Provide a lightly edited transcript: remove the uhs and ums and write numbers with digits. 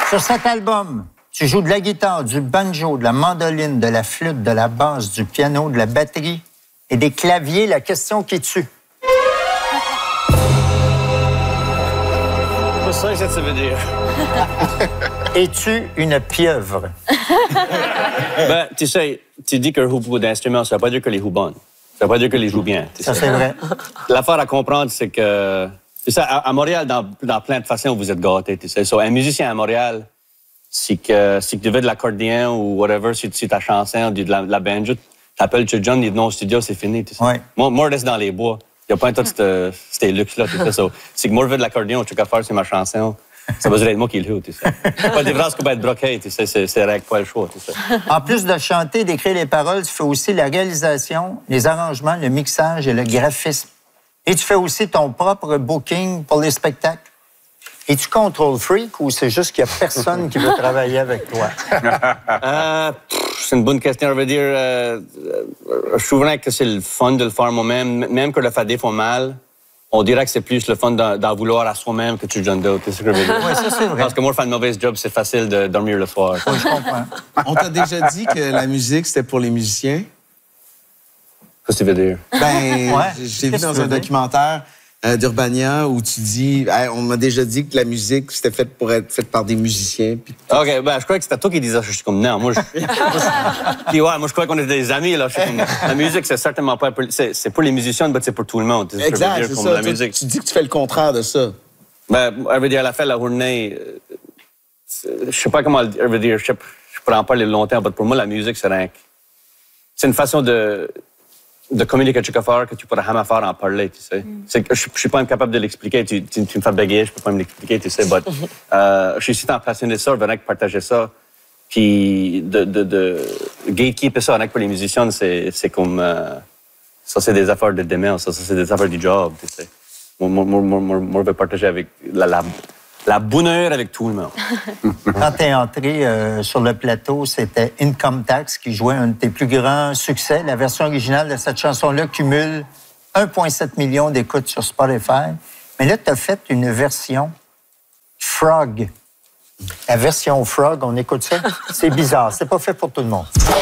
Sur cet album, tu joues de la guitare, du banjo, de la mandoline, de la flûte, de la basse, du piano, de la batterie et des claviers. La question qui tue. Je sais ce que ça veut dire. Es-tu une pieuvre? Ben, tu sais, tu dis qu'un beaucoup d'instruments, ça ne veut pas dire que les jouent bonnes. Ça ne veut pas dire que les jouent bien. Ça, c'est vrai. L'affaire à comprendre, c'est que... Tu sais, à Montréal, dans plein de façons, vous êtes gâtés, tu sais. So, un musicien à Montréal, si tu veux de l'accordéon ou whatever, si ta chanson, de la banjo, t'appelles John, il dit non au studio, c'est fini, tu sais. Ouais. Moi, je reste dans les bois. Il n'y a pas un tas de ces luxes-là, tu sais. So, si moi, je veux de l'accordéon, je sais qu'à faire, c'est ma chanson. Ça va être moi qui le joue, tu sais. Pas des phrases qui peuvent être bloquées, tu sais. C'est règle pas le choix, tu sais. En plus de chanter, d'écrire les paroles, tu fais aussi la réalisation, les arrangements, le mixage et le graphisme. Et tu fais aussi ton propre booking pour les spectacles. Es-tu control freak ou c'est juste qu'il n'y a personne qui veut travailler avec toi? C'est une bonne question. Je veux dire, je trouverais que c'est le fun de le faire moi-même. Même que le faire des fois mal, on dirait que c'est plus le fun d'en vouloir à soi-même que tu donnes d'autres. C'est ce que je veux dire. Oui, ça, c'est vrai. Parce que moi, faire une mauvaise job, c'est facile de dormir le soir. Oui, je comprends. On t'a déjà dit que la musique, c'était pour les musiciens? Qu'est-ce que tu veux dire? Ben, Ouais. j'ai vu Qu'est-ce que dans tu veux un dire? documentaire d'Urbania où tu dis, hey, on m'a déjà dit que la musique, c'était faite pour être faite par des musiciens. Puis... OK, ben, je croyais que c'était toi qui disais ça. Je suis comme, non, moi, Puis ouais, moi, je croyais qu'on était des amis, là. Je suis comme, la musique, c'est certainement pas pour... C'est pour les musiciens, mais c'est pour tout le monde. C'est ce que je veux Exact, dire, c'est comme ça. la musique. Tu dis que tu fais le contraire de ça. Ben, je veux dire, à la fin de la journée, je sais pas comment je veux dire, je pourrais en parler longtemps, mais pour moi, la musique, c'est une façon de communiquer quelque chose que tu pourrais jamais faire en parler, tu sais. Je suis pas capable de l'expliquer. Tu me fais bégayer, je peux pas me l'expliquer, tu sais. But, je suis si tant passionné de ça, je venais partager ça. Puis de gatekeeper ça avec pour les musiciens, c'est comme... ça, c'est des affaires de démence. Ça, c'est des affaires du job, tu sais. Moi, je veux partager avec la bonheur avec tout le monde. Quand tu es entré sur le plateau, c'était Income Tax qui jouait un de tes plus grands succès. La version originale de cette chanson-là cumule 1,7 million d'écoutes sur Spotify. Mais là, tu as fait une version Frog. La version Frog, on écoute ça? C'est bizarre, c'est pas fait pour tout le monde.